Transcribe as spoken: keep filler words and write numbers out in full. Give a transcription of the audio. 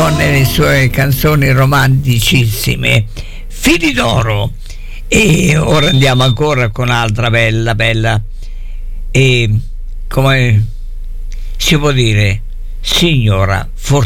donne e le sue canzoni romanticissime, Fili d'oro. E ora andiamo ancora con altra bella bella, e come si può dire, signora Fortuna.